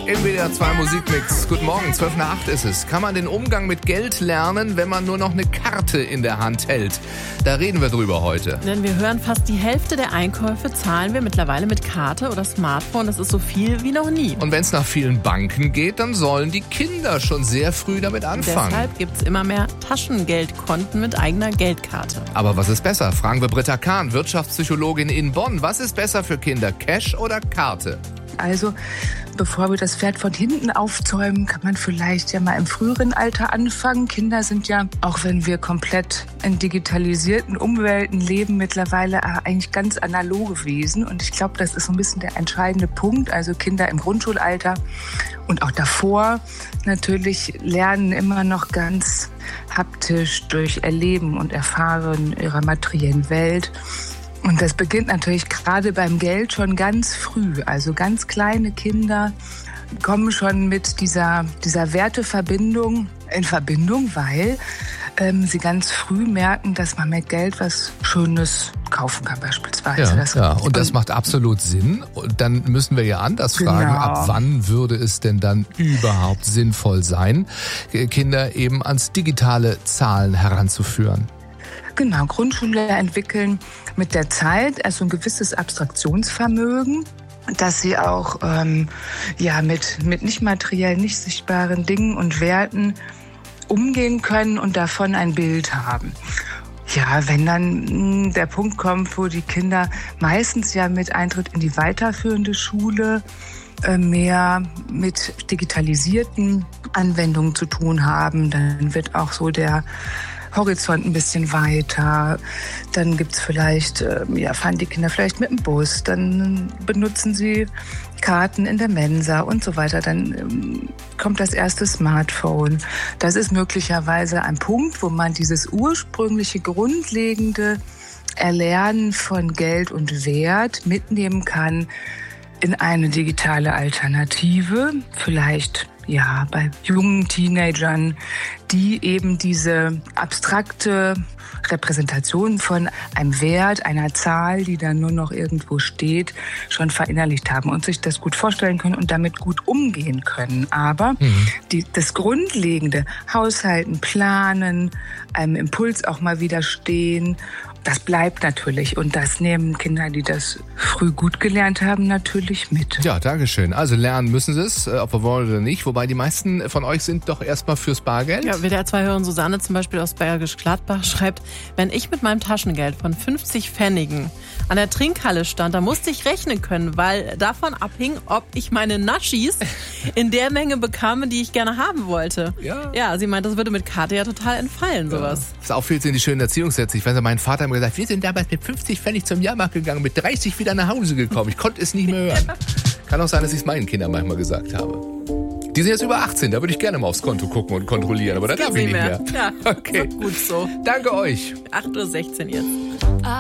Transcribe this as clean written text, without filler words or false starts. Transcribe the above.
im WDR 2 Musikmix. Guten Morgen, 12:08 ist es. Kann man den Umgang mit Geld lernen, wenn man nur noch eine Karte in der Hand hält? Da reden wir drüber heute. Denn wir hören, fast die Hälfte der Einkäufe zahlen wir mittlerweile mit Karte oder Smartphone. Das ist so viel wie noch nie. Und wenn es nach vielen Banken geht, dann sollen die Kinder schon sehr früh damit anfangen. Deshalb gibt es immer mehr Taschengeldkonten mit eigener Geldkarte. Aber was ist besser? Fragen wir Britta Kahn, Wirtschaftspsychologin in Bonn. Was ist besser für Kinder, Cash oder Karte? Also, bevor wir das Pferd von hinten aufzäumen, kann man vielleicht ja mal im früheren Alter anfangen. Kinder sind ja, auch wenn wir komplett in digitalisierten Umwelten leben, mittlerweile eigentlich ganz analoge Wesen. Und ich glaube, das ist so ein bisschen der entscheidende Punkt. Also Kinder im Grundschulalter und auch davor natürlich lernen immer noch ganz haptisch durch Erleben und Erfahren ihrer materiellen Welt. Und das beginnt natürlich gerade beim Geld schon ganz früh. Also ganz kleine Kinder kommen schon mit dieser Werteverbindung in Verbindung, weil sie ganz früh merken, dass man mit Geld was Schönes kaufen kann beispielsweise. Ja, und das macht absolut Sinn. Und dann müssen wir ja anders fragen, ab wann würde es denn dann überhaupt sinnvoll sein, Kinder eben ans digitale Zahlen heranzuführen? Genau, Grundschüler entwickeln mit der Zeit also ein gewisses Abstraktionsvermögen, dass sie auch mit nicht materiellen, nicht sichtbaren Dingen und Werten umgehen können und davon ein Bild haben. Ja, wenn dann der Punkt kommt, wo die Kinder meistens ja mit Eintritt in die weiterführende Schule mehr mit digitalisierten Anwendungen zu tun haben, dann wird auch so der Horizont ein bisschen weiter. Dann gibt's vielleicht, fahren die Kinder vielleicht mit dem Bus, dann benutzen sie Karten in der Mensa und so weiter. Dann kommt das erste Smartphone. Das ist möglicherweise ein Punkt, wo man dieses ursprüngliche, grundlegende Erlernen von Geld und Wert mitnehmen kann in eine digitale Alternative. Vielleicht bei jungen Teenagern, die eben diese abstrakte Repräsentation von einem Wert, einer Zahl, die dann nur noch irgendwo steht, schon verinnerlicht haben und sich das gut vorstellen können und damit gut umgehen können. Aber das Grundlegende, Haushalten, Planen, einem Impuls auch mal widerstehen, das bleibt natürlich und das nehmen Kinder, die das früh gut gelernt haben, natürlich mit. Ja, dankeschön. Also lernen müssen sie es, ob wir wollen oder nicht. Wobei die meisten von euch sind doch erstmal fürs Bargeld. Ja, WDR 2-Hörerin Susanne zum Beispiel aus Bergisch Gladbach schreibt, wenn ich mit meinem Taschengeld von 50 Pfennigen an der Trinkhalle stand, da musste ich rechnen können, weil davon abhing, ob ich meine Naschis in der Menge bekam, die ich gerne haben wollte. Ja, sie meint, das würde mit Karte ja total entfallen, sowas. Das auffällt in die schönen Erziehungssätze. Ich weiß ja, mein Vater hat mir gesagt, wir sind damals mit 50 Pfennig zum Jahrmarkt gegangen, mit 30 wieder nach Hause gekommen. Ich konnte es nicht mehr hören. Kann auch sein, dass ich es meinen Kindern manchmal gesagt habe. Die sind jetzt über 18, da würde ich gerne mal aufs Konto gucken und kontrollieren, aber da darf ich nicht mehr. Ja, okay. Gut so. Danke euch. 8:16 Uhr jetzt.